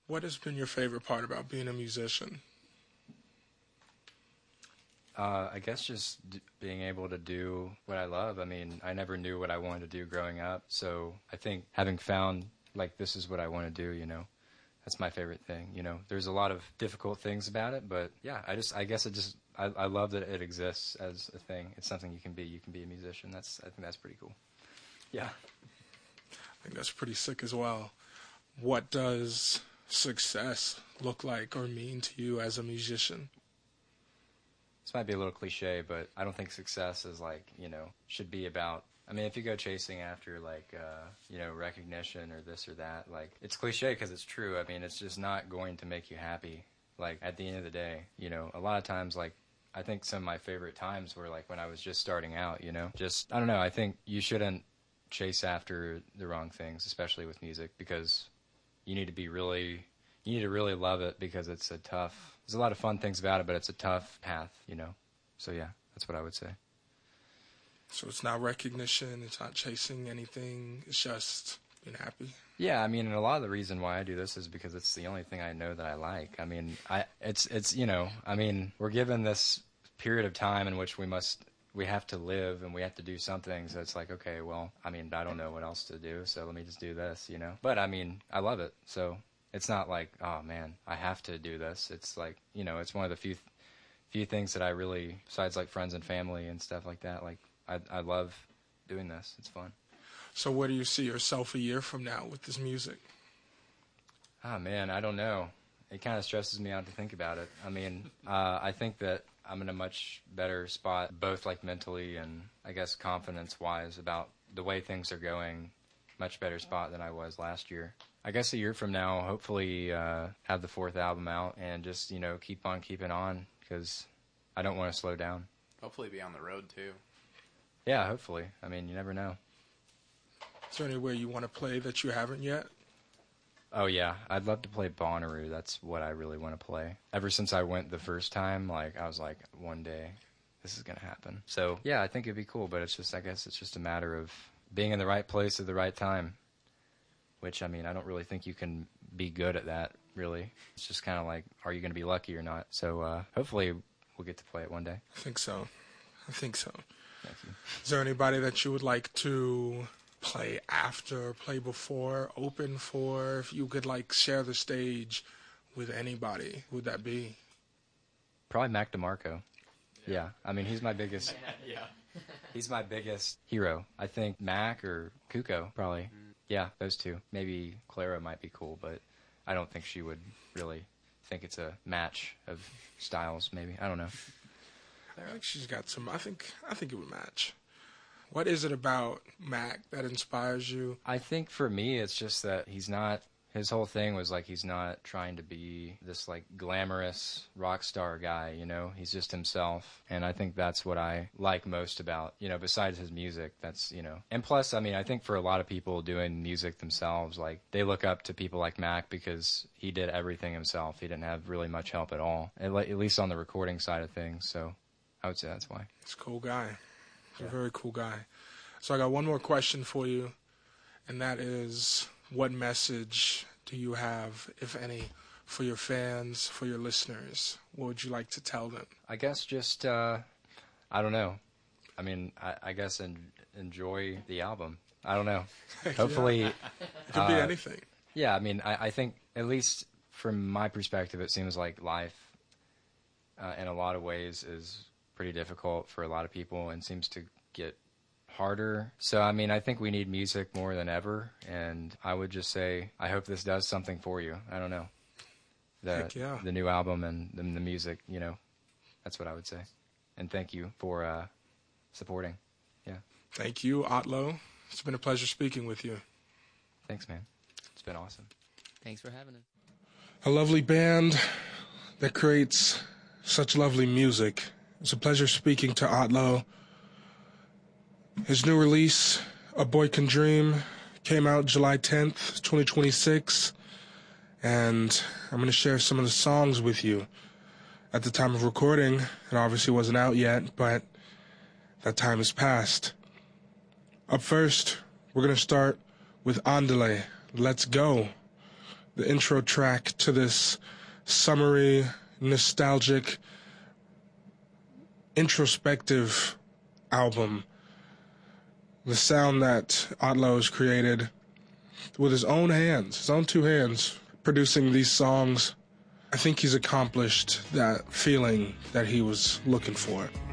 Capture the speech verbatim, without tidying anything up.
What has been your favorite part about being a musician? Uh, I guess just d- being able to do what I love. I mean, I never knew what I wanted to do growing up, so I think having found, like, this is what I want to do, you know, that's my favorite thing, you know. There's a lot of difficult things about it, but yeah, I just, I guess it just, I, I love that it exists as a thing. It's something you can be. You can be a musician. That's, I think that's pretty cool. Yeah. I think that's pretty sick as well. What does success look like or mean to you as a musician? This might be a little cliche, but I don't think success is like, you know, should be about, I mean, if you go chasing after like, uh, you know, recognition or this or that, like, it's cliche because it's true. I mean, it's just not going to make you happy. Like, at the end of the day, you know, a lot of times, like, I think some of my favorite times were like when I was just starting out, you know, just, I don't know. I think you shouldn't chase after the wrong things, especially with music, because you need to be really, you need to really love it because it's a tough, there's a lot of fun things about it, but it's a tough path, you know? So yeah, that's what I would say. So it's not recognition, it's not chasing anything, it's just being happy? Yeah, I mean, and a lot of the reason why I do this is because it's the only thing I know that I like. I mean, I it's, it's you know, I mean, we're given this period of time in which we must, we have to live and we have to do something, so it's like, okay, well, I mean, I don't know what else to do, so let me just do this, you know? But, I mean, I love it, so it's not like, oh, man, I have to do this. It's like, you know, it's one of the few few things that I really, besides, like, friends and family and stuff like that, like, I, I love doing this. It's fun. So where do you see yourself a year from now with this music? Oh, man, I don't know. It kind of stresses me out to think about it. I mean, uh, I think that I'm in a much better spot, both like mentally and I guess confidence-wise about the way things are going, much better spot than I was last year. I guess a year from now, hopefully uh, have the fourth album out and just, you know, keep on keeping on because I don't want to slow down. Hopefully be on the road, too. Yeah, hopefully. I mean, you never know. Is there anywhere you want to play that you haven't yet? Oh, yeah. I'd love to play Bonnaroo. That's what I really want to play. Ever since I went the first time, like, I was like, one day this is going to happen. So, yeah, I think it'd be cool, but it's just, I guess it's just a matter of being in the right place at the right time, which, I mean, I don't really think you can be good at that, really. It's just kind of like, are you going to be lucky or not? So, uh, hopefully we'll get to play it one day. I think so. I think so. Thank you. Is there anybody that you would like to play after, play before, open for? If you could, like, share the stage with anybody, who would that be? Probably Mac DeMarco. Yeah. yeah. I mean, he's my biggest... yeah. He's my biggest hero. I think Mac or Kuko, probably. Mm. Yeah, those two. Maybe Clara might be cool, but I don't think she would really think it's a match of styles, maybe. I don't know. I think she's got some... I think I think it would match. What is it about Mac that inspires you? I think for me, it's just that he's not... His whole thing was like he's not trying to be this like glamorous rock star guy, you know? He's just himself. And I think that's what I like most about, you know, besides his music, that's, you know. And plus, I mean, I think for a lot of people doing music themselves, like they look up to people like Mac because he did everything himself. He didn't have really much help at all, at, at least on the recording side of things. So I would say that's why. He's a cool guy. He's yeah. a very cool guy. So I got one more question for you, and that is... what message do you have, if any, for your fans, for your listeners? What would you like to tell them? I guess just, uh, I don't know. I mean, I, I guess en- enjoy the album. I don't know. Hopefully. It could uh, be anything. Yeah, I mean, I, I think, at least from my perspective, it seems like life, uh, in a lot of ways, is pretty difficult for a lot of people and seems to get harder. So, I mean, I think we need music more than ever, and I would just say, I hope this does something for you. I don't know. The, Heck yeah. the new album and the, the music, you know, that's what I would say. And thank you for uh, supporting. Yeah. Thank you, Otlo. It's been a pleasure speaking with you. Thanks, man. It's been awesome. Thanks for having us. A lovely band that creates such lovely music. It's a pleasure speaking to Otlo. His new release, A Boy Can Dream, came out July tenth, twenty twenty-six, and I'm going to share some of the songs with you. At the time of recording, it obviously wasn't out yet, but that time has passed. Up first, we're going to start with Andale, Let's Go. the intro track to this summery, nostalgic, introspective album. The sound that Otlo has created with his own hands, his own two hands, producing these songs. I think he's accomplished that feeling that he was looking for.